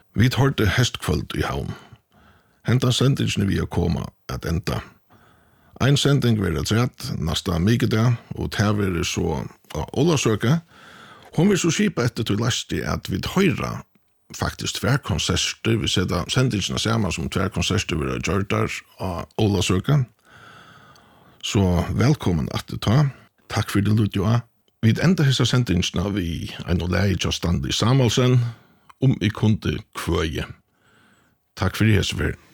Vi hørte hestkvöld I havn. Hentan sendingen vi koma at enda. Ein sending vil rett næsta mikedag, og det vil så Ålasøka. Hon vil så skipa etter til lasti at vi høyra faktisk tværkonserter, vi setter sendingen sammen som tværkonserter vil gjøre av Ålasøka. Så velkommen at du ta. Takk for det, Ludjoa. Vi enda hessa sendingen av vi en og leie til Standi Samuelsen, I kunde kvøye. Takk for det, Hessefer.